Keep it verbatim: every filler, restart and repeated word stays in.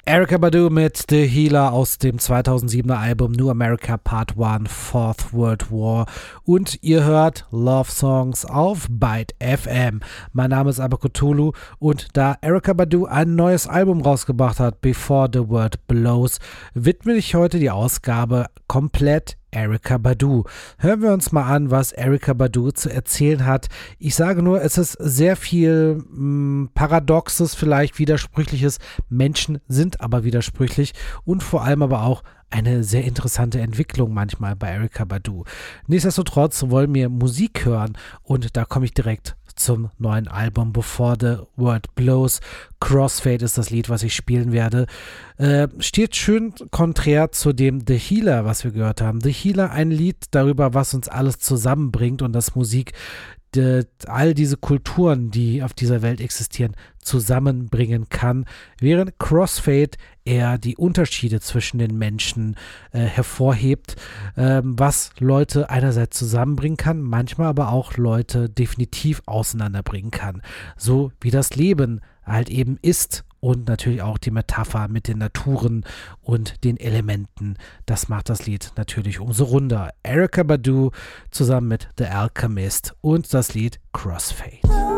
Erykah Badu mit The Healer aus dem zweitausendsiebener Album New America Part eins Fourth World War und ihr hört Love Songs auf Byte F M. Mein Name ist Abba Cthulhu und da Erykah Badu ein neues Album rausgebracht hat, Before the World Blows, widme ich heute die Ausgabe komplett Erykah Badu. Hören wir uns mal an, was Erykah Badu zu erzählen hat. Ich sage nur, es ist sehr viel mh, Paradoxes, vielleicht Widersprüchliches. Menschen sind aber widersprüchlich und vor allem aber auch eine sehr interessante Entwicklung manchmal bei Erykah Badu. Nichtsdestotrotz wollen wir Musik hören und da komme ich direkt zum neuen Album Before the World Blows. Crossfade ist das Lied, was ich spielen werde. Äh, steht schön konträr zu dem The Healer, was wir gehört haben. The Healer, ein Lied darüber, was uns alles zusammenbringt und dass Musik de, all diese Kulturen, die auf dieser Welt existieren, zusammenbringen kann, während Crossfade eher die Unterschiede zwischen den Menschen äh, hervorhebt, äh, was Leute einerseits zusammenbringen kann, manchmal aber auch Leute definitiv auseinanderbringen kann. So wie das Leben halt eben ist und natürlich auch die Metapher mit den Naturen und den Elementen. Das macht das Lied natürlich umso runder. Erykah Badu zusammen mit The Alchemist und das Lied Crossfade.